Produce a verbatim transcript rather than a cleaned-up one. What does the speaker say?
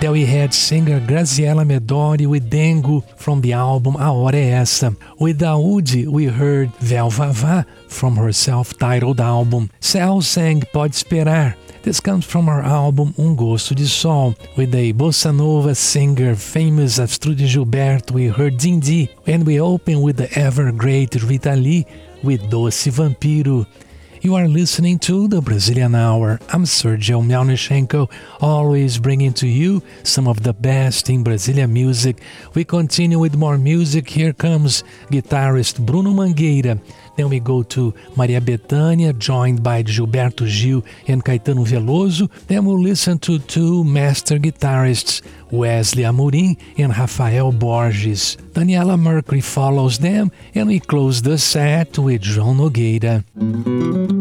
There we had singer Graziella Medori with Dengo from the album A Hora É Essa. With Daoud, we heard Vel Vavá from her self-titled album. Cell sang Pode Esperar. This comes from her album Um Gosto de Sol. With a bossa nova singer famous Astrud Gilberto, we heard Dindi. And we open with the ever-great Rita Lee with Doce Vampiro. You are listening to the Brazilian Hour. I'm Sergio Melnichenko, always bringing to you some of the best in Brazilian music. We continue with more music. Here comes guitarist Bruno Mangueira. Then we go to Maria Bethânia, joined by Gilberto Gil and Caetano Veloso. Then we'll listen to two master guitarists, Wesley Amorim and Rafael Borges. Daniela Mercury follows them, and we close the set with João Nogueira.